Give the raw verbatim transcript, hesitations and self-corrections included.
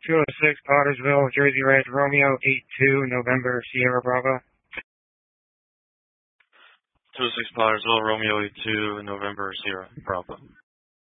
two oh six Pottersville, Jersey Red, Romeo eight two, November, Sierra Bravo. two oh six Pottersville, Romeo eight two, November, Sierra Bravo.